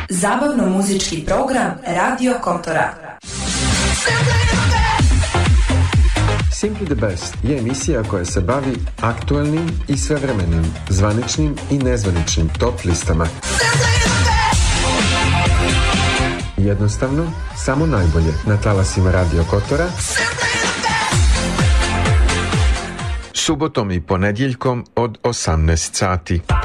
Zabavno-muzički program Radio Kotora. Simply the Best je emisija koja se bavi aktuelnim i svevremenim, zvaničnim i nezvaničnim top listama. Jednostavno, samo najbolje na talasima Radio Kotora. Subotom i ponedjeljkom od 18 sati.